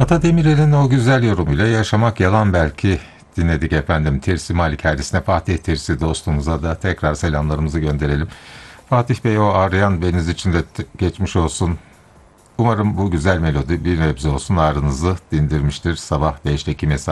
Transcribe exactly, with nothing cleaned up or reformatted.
Ata Demirer'in o güzel yorumuyla Yaşamak Yalan Belki dinledik efendim. Tirsi Malikanesi'ne Fatih Tirsi dostumuza da tekrar selamlarımızı gönderelim. Fatih Bey, o ağrıyan beliniz için de t- geçmiş olsun. Umarım bu güzel melodi bir nebze olsun ağrınızı dindirmiştir sabah beşteki mesai.